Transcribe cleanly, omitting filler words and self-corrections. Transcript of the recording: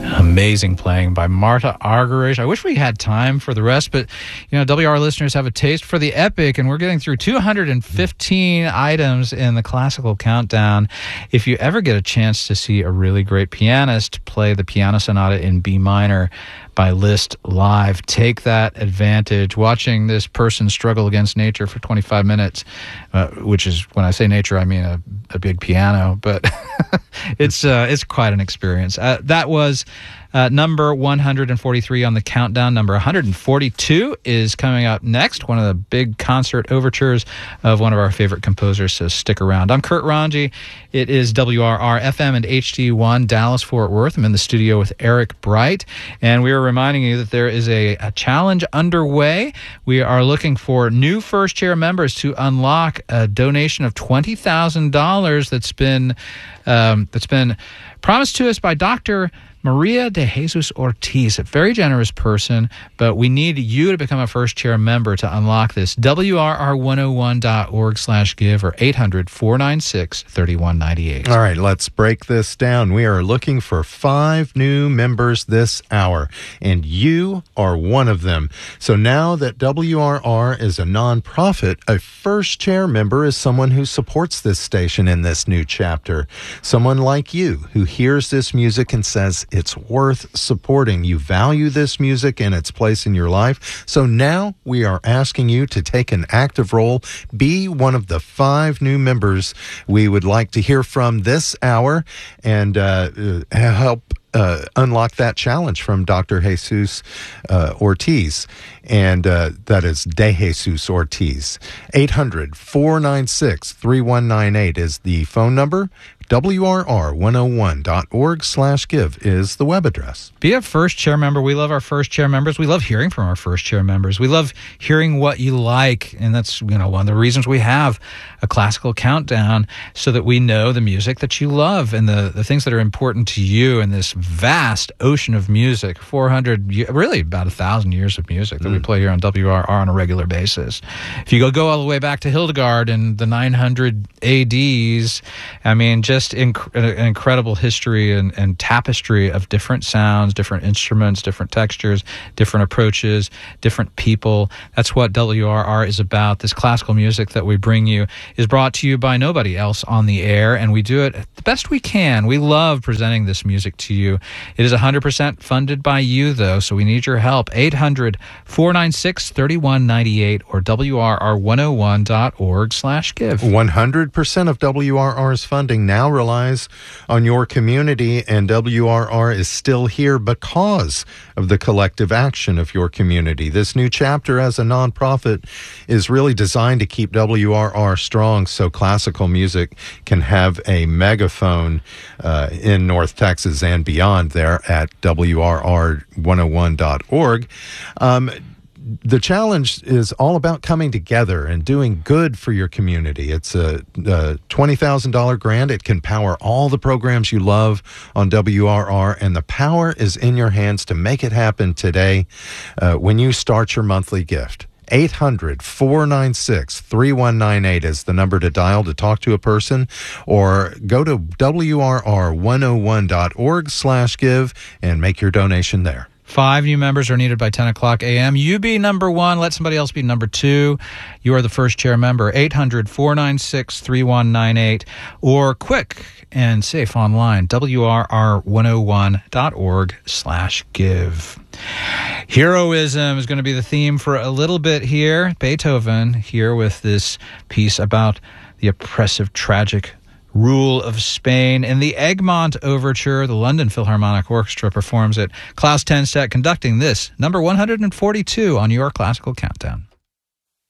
Amazing playing by Marta Argerich. I wish we had time for the rest, but WR listeners have a taste for the epic, and we're getting through 215 items in the classical countdown. If you ever get a chance to see a really great pianist play the Piano Sonata in B minor by Liszt live, take that advantage. Watching this person struggle against nature for 25 minutes, which is, when I say nature, I mean a big piano, but it's quite an experience. That was number 143 on the countdown. Number 142 is coming up next, one of the big concert overtures of one of our favorite composers, so stick around. I'm Kurt Ranji. It is WRR FM and HD1 Dallas-Fort Worth. I'm in the studio with Eric Bright, and we are reminding you that there is a challenge underway. We are looking for new first chair members to unlock a donation of $20,000 that's been promised to us by Dr. Maria de Jesus Ortiz, a very generous person, but we need you to become a first chair member to unlock this. WRR101.org/give or 800-496-3198. All right, let's break this down. We are looking for 5 new members this hour, and you are one of them. So now that WRR is a nonprofit, a first chair member is someone who supports this station in this new chapter. Someone like you who hears this music and says, it's worth supporting. You value this music and its place in your life. So now we are asking you to take an active role. Be one of the 5 new members we would like to hear from this hour and help unlock that challenge from Dr. Jesus Ortiz. And that is De Jesus Ortiz. 800-496-3198 is the phone number. WRR101.org/give is the web address. Be a first chair member. We love our first chair members. We love hearing from our first chair members. We love hearing what you like, and that's one of the reasons we have a classical countdown, so that we know the music that you love and the things that are important to you in this vast ocean of music. 400, really about 1,000 years of music that we play here on WRR on a regular basis. If you go all the way back to Hildegard in the 900 ADs, I mean, just an incredible history and tapestry of different sounds, different instruments, different textures, different approaches, different people. That's what WRR is about. This classical music that we bring you is brought to you by nobody else on the air, and we do it the best we can. We love presenting this music to you. It is 100% funded by you, though, so we need your help. 800-496-3198 or WRR101.org/give. 100% of WRR's funding now relies on your community, and WRR is still here because of the collective action of your community. This new chapter as a nonprofit is really designed to keep WRR strong so classical music can have a megaphone in North Texas and beyond there at WRR101.org. The challenge is all about coming together and doing good for your community. It's a $20,000 grant. It can power all the programs you love on WRR, and the power is in your hands to make it happen today when you start your monthly gift. 800-496-3198 is the number to dial to talk to a person, or go to WRR101.org/give and make your donation there. 5 new members are needed by 10 o'clock a.m. You be number 1. Let somebody else be number 2. You are the first chair member. 800-496-3198. Or quick and safe online, WRR101.org/give. Heroism is going to be the theme for a little bit here. Beethoven here with this piece about the oppressive, tragic rule of Spain. In the Egmont Overture, the London Philharmonic Orchestra performs it. Klaus Tenstedt conducting this, number 142 on your classical countdown.